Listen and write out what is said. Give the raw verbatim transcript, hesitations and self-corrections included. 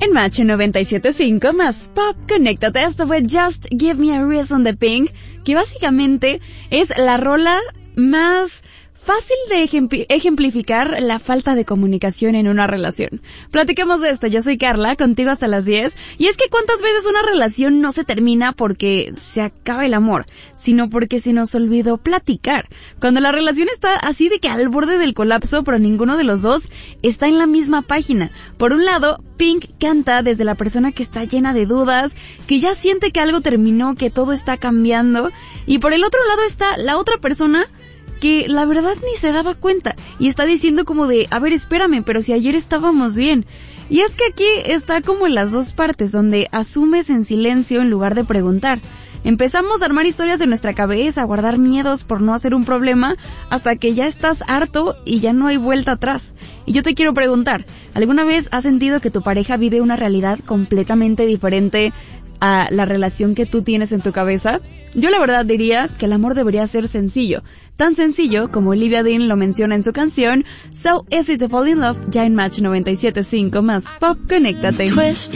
En Match noventa y siete punto cinco más Pop, conéctate. Esto fue Just Give Me a Reason de Pink, que básicamente es la rola más fácil de ejemplificar la falta de comunicación en una relación. Platiquemos de esto, yo soy Carla, contigo hasta las diez, y es que cuántas veces una relación no se termina porque se acaba el amor, sino porque se nos olvidó platicar. Cuando la relación está así de que al borde del colapso, pero ninguno de los dos está en la misma página. Por un lado, Pink canta desde la persona que está llena de dudas, que ya siente que algo terminó, que todo está cambiando, y por el otro lado está la otra persona que la verdad ni se daba cuenta y está diciendo como de, a ver, espérame, pero si ayer estábamos bien. Y es que aquí está como en las dos partes, donde asumes en silencio en lugar de preguntar. Empezamos a armar historias en nuestra cabeza, a guardar miedos por no hacer un problema, hasta que ya estás harto y ya no hay vuelta atrás. Y yo te quiero preguntar, ¿alguna vez has sentido que tu pareja vive una realidad completamente diferente a la relación que tú tienes en tu cabeza? Yo la verdad diría que el amor debería ser sencillo, tan sencillo como Olivia Dean lo menciona en su canción So Easy to Fall in Love, ya en Match noventa y siete punto cinco más Pop, conéctate.